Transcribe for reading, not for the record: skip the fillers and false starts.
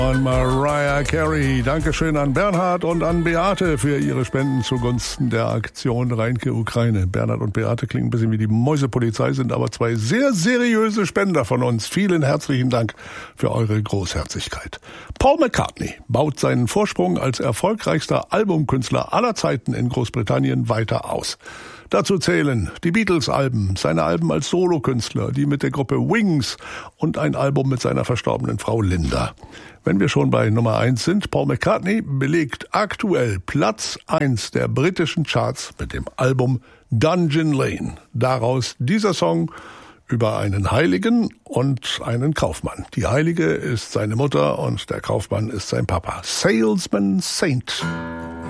An Mariah Carey. Dankeschön an Bernhard und an Beate für ihre Spenden zugunsten der Aktion Reinke Ukraine. Bernhard und Beate klingen ein bisschen wie die Mäusepolizei, sind aber zwei sehr seriöse Spender von uns. Vielen herzlichen Dank für eure Großherzigkeit. Paul McCartney baut seinen Vorsprung als erfolgreichster Albumkünstler aller Zeiten in Großbritannien weiter aus. Dazu zählen die Beatles-Alben, seine Alben als Solokünstler, die mit der Gruppe Wings und ein Album mit seiner verstorbenen Frau Linda. Wenn wir schon bei Nummer 1 sind, Paul McCartney belegt aktuell Platz 1 der britischen Charts mit dem Album Dungeon Lane. Daraus dieser Song über einen Heiligen und einen Kaufmann. Die Heilige ist seine Mutter und der Kaufmann ist sein Papa. Salesman Saint.